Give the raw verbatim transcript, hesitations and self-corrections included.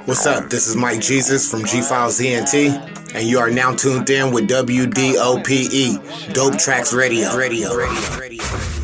What's up? This is Mike Jesus from G Files E N T, and you are now tuned in with W D O P E, Dope Tracks Radio. Radio, Radio, Radio.